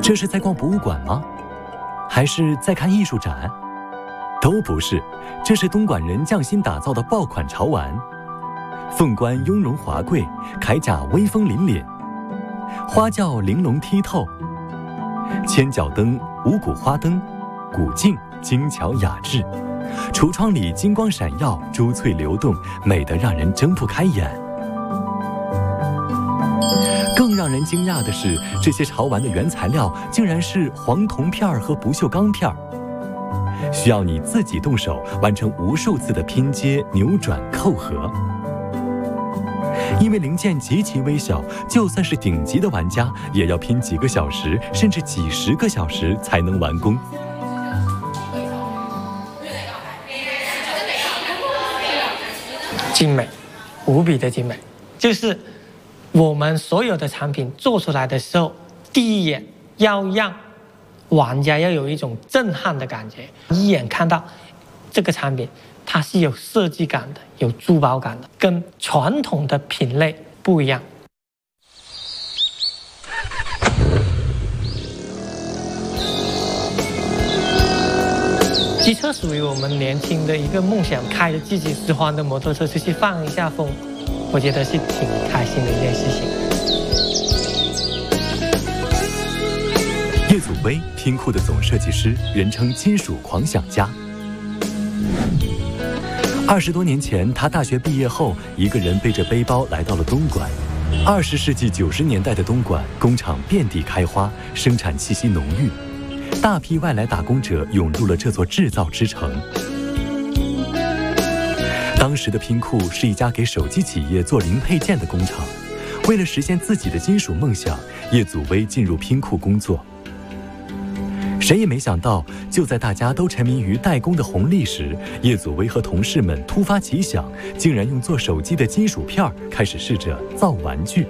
这是在逛博物馆吗？还是在看艺术展？都不是，这是东莞人匠心打造的爆款潮玩。凤冠雍容华贵，铠甲威风凛凛，花轿玲珑剔透，千角灯、五谷花灯，古镜精巧雅致，橱窗里金光闪耀，珠翠流动，美得让人睁不开眼。更让人惊讶的是，这些潮玩的原材料竟然是黄铜片和不锈钢片，需要你自己动手完成无数次的拼接、扭转、扣合。因为零件极其微小，就算是顶级的玩家，也要拼几个小时，甚至几十个小时才能完工。 精美，无比的精美，就是我们所有的产品做出来的时候，第一眼要让玩家要有一种震撼的感觉，一眼看到这个产品它是有设计感的，有珠宝感的，跟传统的品类不一样。机车属于我们年轻的一个梦想，开着自己喜欢的摩托车出去放一下风，我觉得是挺开心的一件事情。 叶祖威，拼库的总设计师，人称金属狂想家。20多年前，他大学毕业后，一个人背着背包来到了东莞。20世纪90年代的东莞，工厂遍地开花，生产气息浓郁，大批外来打工者涌入了这座制造之城。当时的拼库是一家给手机企业做零配件的工厂。为了实现自己的金属梦想，叶祖威进入拼库工作。谁也没想到，就在大家都沉迷于代工的红利时，叶祖威和同事们突发奇想，竟然用做手机的金属片开始试着造玩具。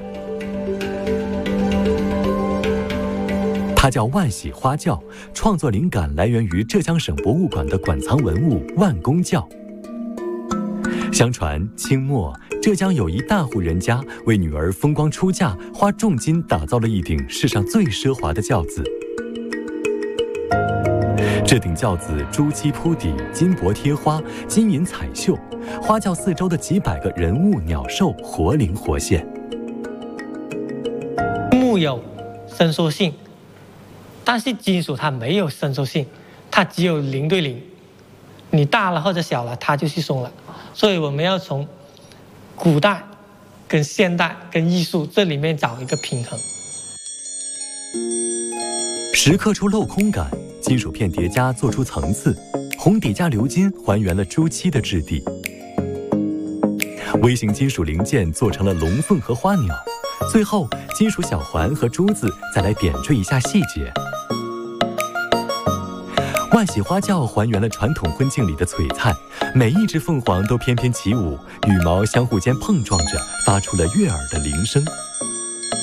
它叫万喜花轿，创作灵感来源于浙江省博物馆的馆藏文物万公轿。相传清末浙江有一大户人家为女儿风光出嫁，花重金打造了一顶世上最奢华的轿子。这顶轿子朱漆铺底，金箔贴花，金银彩绣，花轿四周的几百个人物鸟兽活灵活现。 木有伸缩性，但是金属它没有伸缩性，它只有0对0，你大了或者小了，它就是松了。所以我们要从古代跟现代跟艺术这里面找一个平衡， 蚀刻出镂空感，金属片叠加做出层次，红底加鎏金还原了朱漆的质地。微型金属零件做成了龙凤和花鸟，最后金属小环和珠子再来点缀一下细节。万喜花轿还原了传统婚庆里的璀璨，每一只凤凰都翩翩起舞，羽毛相互间碰撞着，发出了悦耳的铃声。